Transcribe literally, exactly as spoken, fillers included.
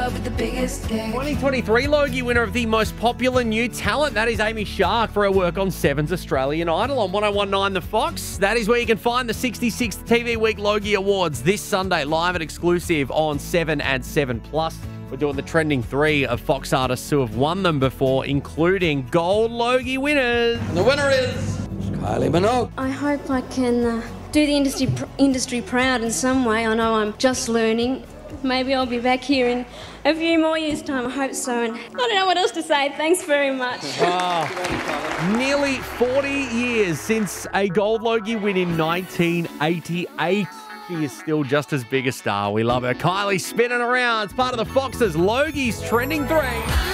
girl with the biggest dick. twenty twenty-three Logie winner of the most popular new talent. That is Amy Shark for her work on Seven's Australian Idol on one oh one point nine The Fox. That is where you can find the sixty-sixth T V Week Logie Awards this Sunday, live and exclusive on Seven and Seven Plus. We're doing the trending three of Fox artists who have won them before, including gold Logie winners. And the winner is Kylie Minogue. I hope I can uh, do the industry pr- industry proud in some way. I know I'm just learning. Maybe I'll be back here in a few more years' time. I hope so. And I don't know what else to say. Thanks very much. Oh, nearly forty years since a gold Logie win in nineteen eighty-eight. She is still just as big a star. We love her. Kylie spinning around. It's part of the Fox's Logie's trending three.